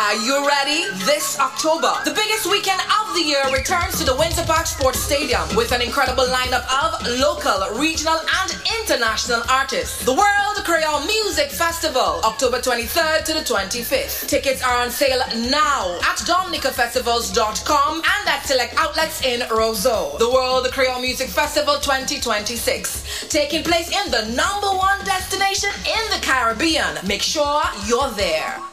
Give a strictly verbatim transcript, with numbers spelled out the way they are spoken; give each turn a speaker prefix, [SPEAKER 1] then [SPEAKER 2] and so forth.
[SPEAKER 1] Are you ready? This October, the biggest weekend of the year returns to the Windsor Park Sports Stadium with an incredible lineup of local, regional, and international artists. The World Creole Music Festival, October twenty-third to the twenty-fifth. Tickets are on sale now at dominica festivals dot com and at select outlets in Roseau. The World Creole Music Festival twenty twenty-six, taking place in the number one destination in the Caribbean. Make sure you're there.